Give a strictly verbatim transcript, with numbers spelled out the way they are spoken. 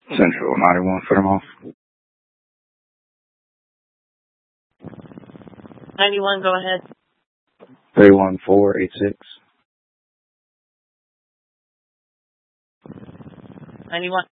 Central ninety-one, put him off. ninety-one, go ahead. three one four eight six. ninety-one.